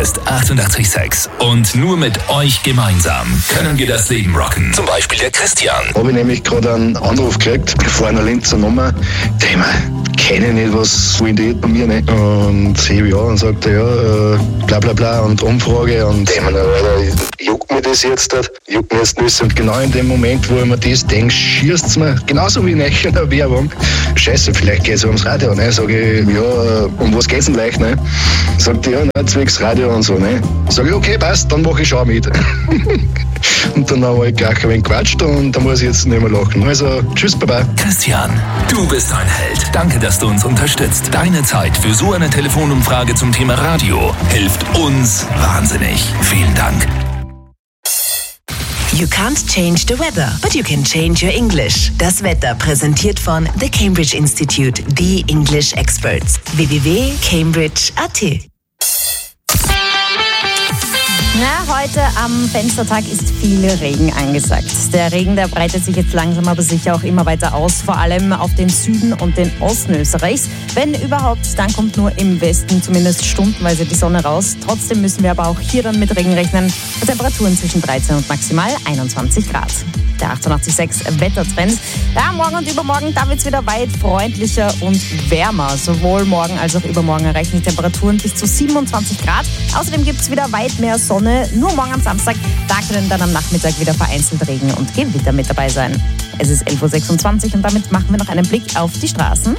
Hier ist 88,6. Und nur mit euch gemeinsam können wir das Leben rocken. Zum Beispiel der Christian. Habe ich nämlich gerade einen Anruf gekriegt von einer Linzer Nummer. Thema, kenne ich nicht, was wollen die bei mir nicht? Und hebe ich an und sagte, ja, bla bla bla und Umfrage und Thema, juckt mir das jetzt? Juckt mir jetzt nicht. Und genau in dem Moment, wo ich mir das denke, schießt es mir, genauso wie in einer Werbung. Scheiße, vielleicht geht es ums Radio, ne? Sage ich, ja, um was geht's denn leicht, ne? Sagt die, ja, ne, zwecks Radio und so, ne? Sage ich, okay, passt, dann mache ich schon mit. Und dann habe ich gleich ein wenig gequatscht und da muss ich jetzt nicht mehr lachen. Also, tschüss, baba. Christian, du bist ein Held. Danke, dass du uns unterstützt. Deine Zeit für so eine Telefonumfrage zum Thema Radio hilft uns wahnsinnig. Vielen Dank. You can't change the weather, but you can change your English. Das Wetter präsentiert von The Cambridge Institute, the English Experts. www.cambridge.at. Heute am Fenstertag ist viel Regen angesagt. Der Regen, der breitet sich jetzt langsam aber sicher auch immer weiter aus, vor allem auf den Süden und den Osten Österreichs. Wenn überhaupt, dann kommt nur im Westen zumindest stundenweise die Sonne raus. Trotzdem müssen wir aber auch hier dann mit Regen rechnen. Temperaturen zwischen 13 und maximal 21 Grad. Der 88,6 Wettertrend. Ja, morgen und übermorgen, da wird es wieder weit freundlicher und wärmer. Sowohl morgen als auch übermorgen erreichen die Temperaturen bis zu 27 Grad. Außerdem gibt es wieder weit mehr Sonne. Nur morgen am Samstag, da können dann am Nachmittag wieder vereinzelt Regen und Gewitter mit dabei sein. Es ist 11.26 Uhr und damit machen wir noch einen Blick auf die Straßen.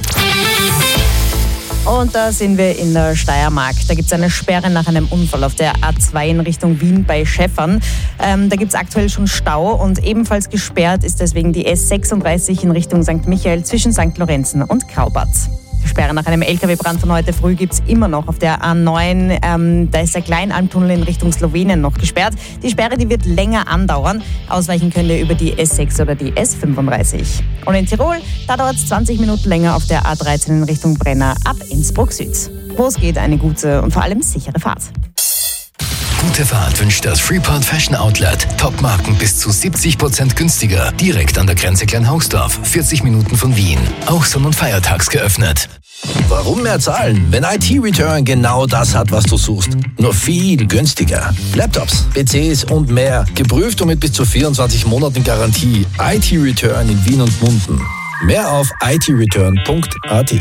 Und da sind wir in der Steiermark. Da gibt es eine Sperre nach einem Unfall auf der A2 in Richtung Wien bei Schäffern. Da gibt es aktuell schon Stau und ebenfalls gesperrt ist deswegen die S36 in Richtung St. Michael zwischen St. Lorenzen und Graubatz. Die Sperre nach einem LKW-Brand von heute früh gibt es immer noch auf der A9. Da ist der Kleinalmtunnel in Richtung Slowenien noch gesperrt. Die Sperre, die wird länger andauern. Ausweichen könnt ihr über die S6 oder die S35. Und in Tirol, da dauert es 20 Minuten länger auf der A13 in Richtung Brenner ab Innsbruck Süd. Wo es geht, eine gute und vor allem sichere Fahrt. Gute Fahrt wünscht das Freeport Fashion Outlet. Top-Marken bis zu 70% günstiger. Direkt an der Grenze Kleinhausdorf. 40 Minuten von Wien. Auch sonn- und feiertags geöffnet. Warum mehr zahlen, wenn IT-Return genau das hat, was du suchst? Nur viel günstiger. Laptops, PCs und mehr. Geprüft und mit bis zu 24 Monaten Garantie. IT-Return in Wien und Munden. Mehr auf itreturn.at.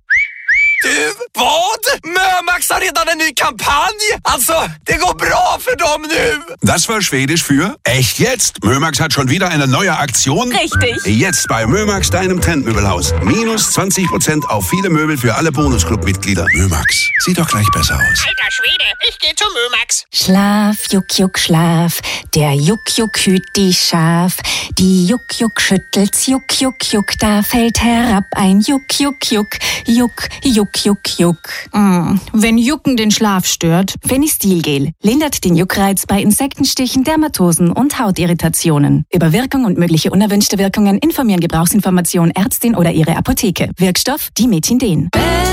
Vad? Mömax har redan en ny kampanj! Alltså, det går bra för dem nu! Das war Schwedisch für echt jetzt. Mömax hat schon wieder eine neue Aktion. Richtig. Jetzt bei Mömax, deinem Trendmöbelhaus. Minus 20% auf viele Möbel für alle Bonusclub-Mitglieder. Mömax, sieht doch gleich besser aus. Alter Schwede, ich geh zu Mömax. Schlaf, Juck, Juck, Schlaf. Der Juck, Juck hüt die Schaf. Die Juck, Juck schüttelt's, Juck, Juck, Juck. Da fällt herab ein Juck, Juck, Juck. Juck, Juck, Juck, Juck. Wenn Jucken den Schlaf stört. Fenistilgel lindert den Juckreiz bei Insektenstichen, Dermatosen und Hautirritationen. Über Wirkung und mögliche unerwünschte Wirkungen informieren Gebrauchsinformation Ärztin oder ihre Apotheke. Wirkstoff Dimetindin.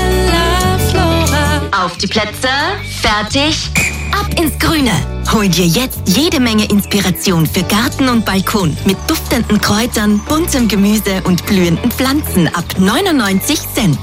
Auf die Plätze, fertig, ab ins Grüne. Hol dir jetzt jede Menge Inspiration für Garten und Balkon mit duftenden Kräutern, buntem Gemüse und blühenden Pflanzen ab 99 Cent.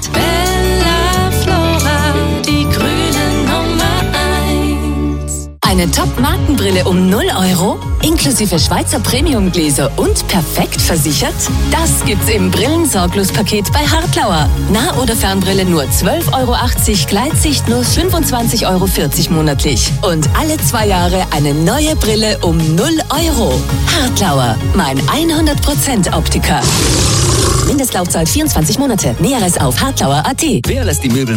Eine Top-Markenbrille um 0 Euro, inklusive Schweizer Premiumgläser und perfekt versichert? Das gibt's im Brillensorglos-Paket bei Hartlauer. Nah- oder Fernbrille nur 12,80 Euro, Gleitsicht nur 25,40 Euro monatlich. Und alle 2 Jahre eine neue Brille um 0 Euro. Hartlauer, mein 100% Optiker. Mindestlaufzeit 24 Monate. Näheres auf hartlauer.at. Wer lässt die Möbel